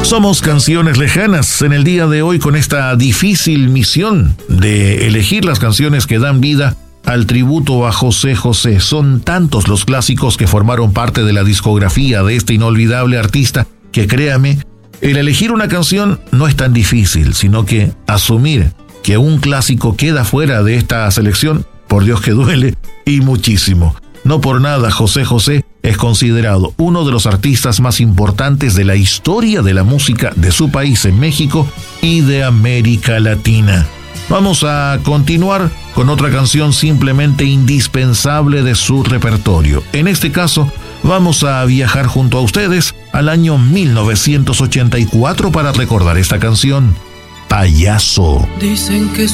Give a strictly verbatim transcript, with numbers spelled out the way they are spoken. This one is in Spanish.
Somos Canciones Lejanas en el día de hoy con esta difícil misión de elegir las canciones que dan vida al tributo a José José. Son tantos los clásicos que formaron parte de la discografía de este inolvidable artista que, créame, el elegir una canción no es tan difícil, sino que asumir que un clásico queda fuera de esta selección, por Dios que duele, y muchísimo. No por nada José José es considerado uno de los artistas más importantes de la historia de la música de su país en México y de América Latina. Vamos a continuar con otra canción simplemente indispensable de su repertorio. En este caso, vamos a viajar junto a ustedes al año mil novecientos ochenta y cuatro para recordar esta canción, Payaso. Dicen que